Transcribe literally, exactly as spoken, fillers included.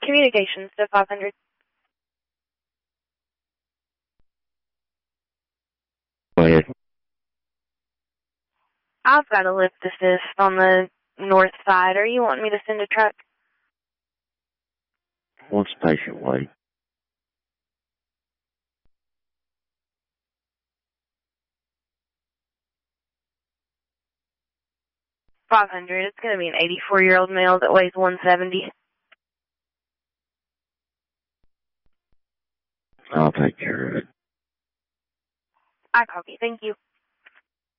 Communications to five hundred. Go ahead. I've got a lift assist on the north side. Are you wanting me to send a truck? What's patient weight? five hundred. It's going to be an eighty-four-year-old male that weighs one seventy. I'll take care of it. I copy. Thank you.